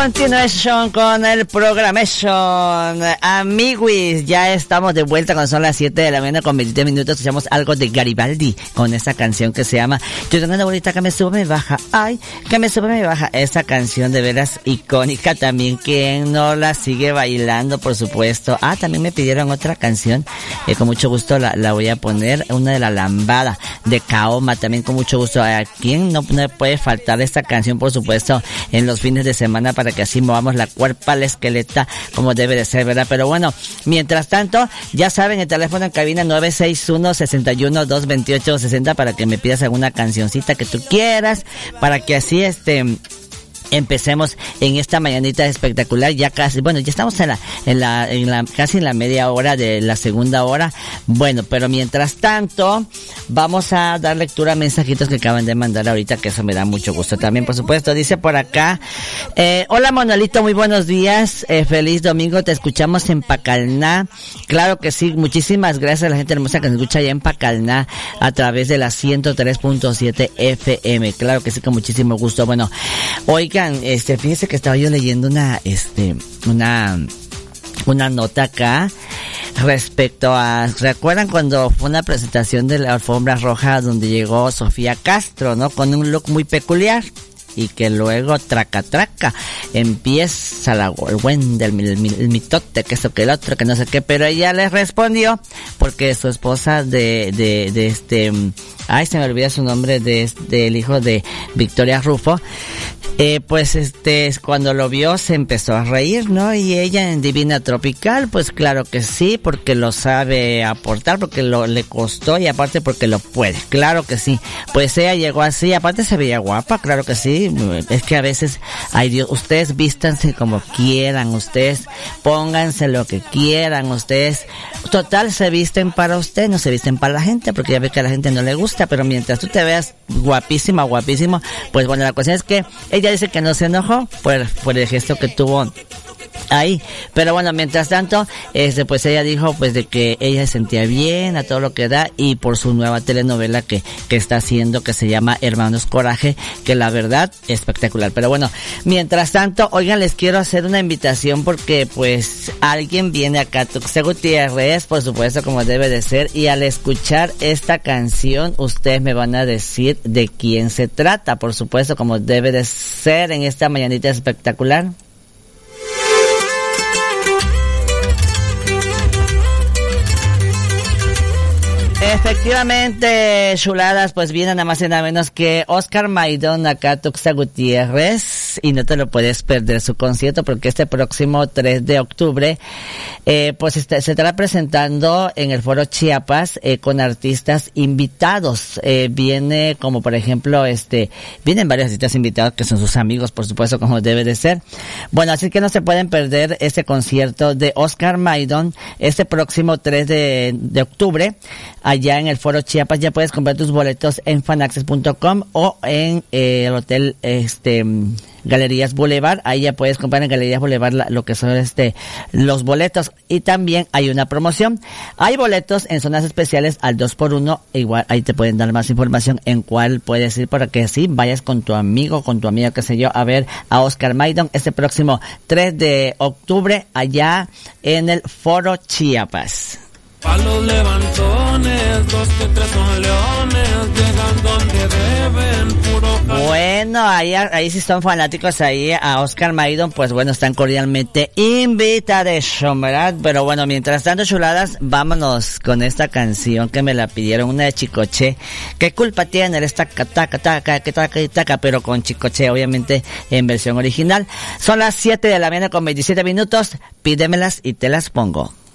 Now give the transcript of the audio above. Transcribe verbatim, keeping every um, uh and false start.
Continuation con el Programation. Amiguis, ya estamos de vuelta cuando son las siete de la mañana con veinte minutos. Escuchamos algo de Garibaldi con esta canción que se llama Yo tengo una bolita que me sube, me baja. Ay, que me sube, me baja. Esa canción de veras icónica también. Quien no la sigue bailando, por supuesto. Ah, también me pidieron otra canción. Eh, con mucho gusto la, la voy a poner. Una de la lambada de Kaoma. También con mucho gusto. ¿A quién no, no puede faltar esta canción, por supuesto, en los fines de semana, para que así movamos la cuerpa, la esqueleta, como debe de ser, ¿verdad? Pero bueno, mientras tanto, ya saben, el teléfono en cabina nueve seis uno, seis uno, dos dos ocho, seis cero para que me pidas alguna cancioncita que tú quieras, para que así, este... empecemos en esta mañanita espectacular. Ya casi, bueno, ya estamos en la, en la, en la, casi en la media hora de la segunda hora. Bueno, pero mientras tanto, vamos a dar lectura a mensajitos que acaban de mandar ahorita, que eso me da mucho gusto también, por supuesto. Dice por acá, eh, hola Manuelito, muy buenos días, eh, feliz domingo, te escuchamos en Pacalná. Claro que sí, muchísimas gracias a la gente hermosa que nos escucha allá en Pacalná a través de la ciento tres punto siete F M. Claro que sí, con muchísimo gusto. Bueno, hoy Este, fíjese que estaba yo leyendo una, este, una, una nota acá respecto a, ¿recuerdan cuando fue una presentación de la alfombra roja donde llegó Sofía Castro, ¿no? Con un look muy peculiar. Y que luego, traca, traca, empieza la, el buen del el, el mitote, que eso, que el otro, que no sé qué, pero ella le respondió, porque su esposa de, de, de este, ay, se me olvida su nombre, de, del hijo de Victoria Rufo, eh, pues este, cuando lo vio se empezó a reír, ¿no? Y ella en Divina Tropical, pues claro que sí, porque lo sabe aportar, porque lo le costó y aparte porque lo puede, claro que sí. Pues ella llegó así, aparte se veía guapa, claro que sí. Es que a veces, ay Dios, ustedes vístanse como quieran, ustedes pónganse lo que quieran, ustedes, total, se visten para usted, no se visten para la gente, porque ya ve que a la gente no le gusta, pero mientras tú te veas guapísima, guapísimo, pues bueno, la cuestión es que ella dice que no se enojó por, por el gesto que tuvo ahí, pero bueno, mientras tanto, este, pues ella dijo pues de que ella se sentía bien a todo lo que da, y por su nueva telenovela que, que está haciendo, que se llama Hermanos Coraje, que la verdad, espectacular. Pero bueno, mientras tanto, oigan, les quiero hacer una invitación, porque pues alguien viene acá, Tuxtla Gutiérrez, por supuesto, como debe de ser, y al escuchar esta canción, ustedes me van a decir de quién se trata, por supuesto, como debe de ser en esta mañanita espectacular. Efectivamente, chuladas, pues viene nada más y nada menos que Oscar Maidón acá, Tuxtla Gutiérrez, y no te lo puedes perder su concierto, porque este próximo tres de octubre, eh, pues este, se estará presentando en el Foro Chiapas, eh, con artistas invitados. Eh, viene como por ejemplo, este, vienen varios artistas invitados que son sus amigos, por supuesto, como debe de ser. Bueno, así que no se pueden perder este concierto de Oscar Maidón este próximo tres de octubre. Allá en el Foro Chiapas. Ya puedes comprar tus boletos en fanaccess punto com o en eh, el hotel este Galerías Boulevard. Ahí ya puedes comprar en Galerías Boulevard la, lo que son este los boletos. Y también hay una promoción. Hay boletos en zonas especiales al dos por uno. Igual ahí te pueden dar más información en cuál puedes ir, para que así vayas con tu amigo, con tu amiga, qué sé yo, a ver a Oscar Maidón este próximo tres de octubre allá en el Foro Chiapas. Pa' los levantones, dos que tres son leones, llegan donde deben, puro... Bueno, ahí, ahí sí son fanáticos ahí a Oscar Maidón, pues bueno, están cordialmente invitados, ¿verdad? Pero bueno, mientras tanto, chuladas, vámonos con esta canción que me la pidieron, una de Chicoche. ¿Qué culpa tiene esta taca, taca, que taca y taca? Pero con Chicoche, obviamente, en versión original. Son las siete de la mañana con veintisiete minutos, pídemelas y te las pongo.